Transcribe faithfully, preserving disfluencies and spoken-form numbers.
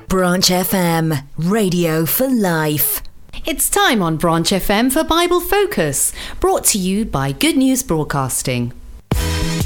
Branch F M, radio for life. It's time on Branch F M for Bible Focus, brought to you by Good News Broadcasting.